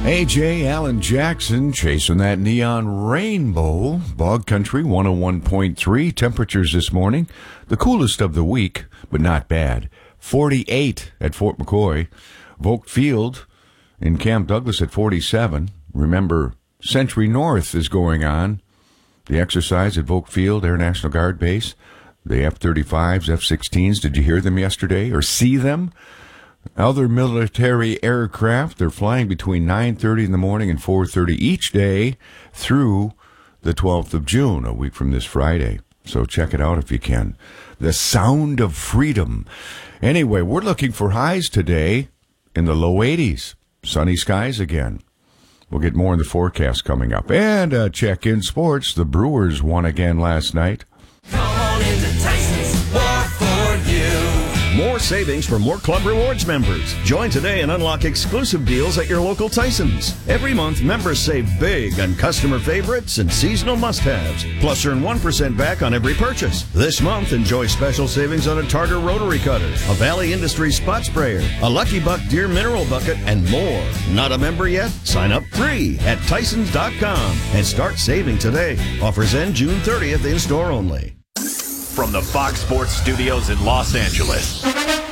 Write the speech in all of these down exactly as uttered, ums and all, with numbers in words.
A J Alan Jackson chasing that neon rainbow. Bog Country one oh one point three. Temperatures this morning, the coolest of the week, but not bad. forty-eight at Fort McCoy. Volk Field in Camp Douglas at forty-seven. Remember, Century North is going on. The exercise at Volk Field, Air National Guard Base. The F thirty-fives, F sixteens, did you hear them yesterday or see them? Other military aircraft, they're flying between nine thirty in the morning and four thirty each day through the twelfth of June, a week from this Friday. So check it out if you can. The sound of freedom. Anyway, we're looking for highs today in the low eighties. Sunny skies again. We'll get more in the forecast coming up. And uh, check in sports. The Brewers won again last night. Come on into Tyson's, more for you. More savings for more Club Rewards members. Join today and unlock exclusive deals at your local Tyson's. Every month, members save big on customer favorites and seasonal must-haves. Plus, earn one percent back on every purchase. This month, enjoy special savings on a Targa rotary cutter, a Valley Industries spot sprayer, a Lucky Buck Deer mineral bucket, and more. Not a member yet? Sign up free at Tysons dot com and start saving today. Offers end June thirtieth in-store only. From the Fox Sports Studios in Los Angeles,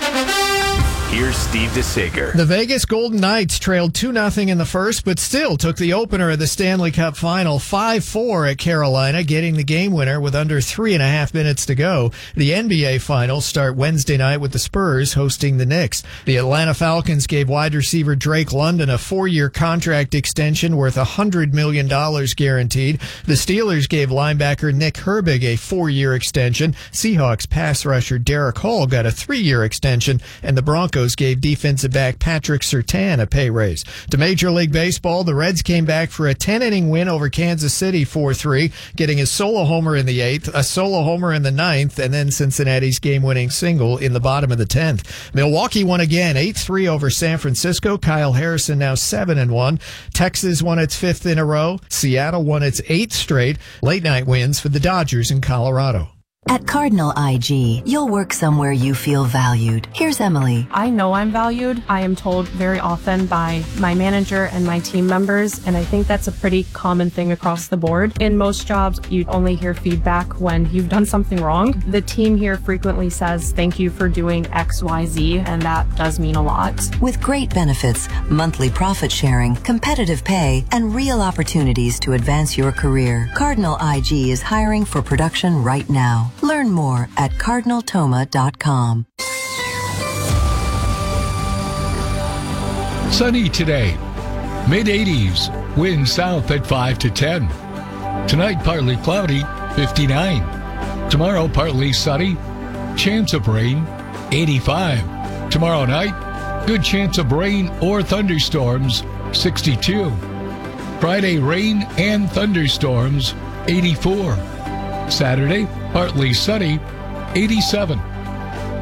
here's Steve DeSager. The Vegas Golden Knights trailed two nothing in the first, but still took the opener of the Stanley Cup Final five four at Carolina, getting the game winner with under three and a half minutes to go. The N B A Finals start Wednesday night with the Spurs hosting the Knicks. The Atlanta Falcons gave wide receiver Drake London a four-year contract extension worth one hundred million dollars guaranteed. The Steelers gave linebacker Nick Herbig a four-year extension. Seahawks pass rusher Derek Hall got a three-year extension, and the Broncos gave defensive back Patrick Surtain a pay raise. To Major League Baseball, the Reds came back for a ten-inning win over Kansas City four three, getting a solo homer in the eighth, a solo homer in the ninth, and then Cincinnati's game-winning single in the bottom of the tenth. Milwaukee won again, eight three over San Francisco. Kyle Harrison now seven and one. Texas won its fifth in a row. Seattle won its eighth straight. Late-night wins for the Dodgers in Colorado. At Cardinal I G, you'll work somewhere you feel valued. Here's Emily. I know I'm valued. I am told very often by my manager and my team members, and I think that's a pretty common thing across the board. In most jobs, you only hear feedback when you've done something wrong. The team here frequently says, thank you for doing X Y Z, and that does mean a lot. With great benefits, monthly profit sharing, competitive pay, and real opportunities to advance your career, Cardinal I G is hiring for production right now. Learn more at cardinal toma dot com. Sunny today. mid eighties. Wind south at five to ten. Tonight, partly cloudy, fifty-nine. Tomorrow, partly sunny. Chance of rain, eighty-five. Tomorrow night, good chance of rain or thunderstorms, sixty-two. Friday, rain and thunderstorms, eighty-four. Saturday, partly sunny, eighty-seven.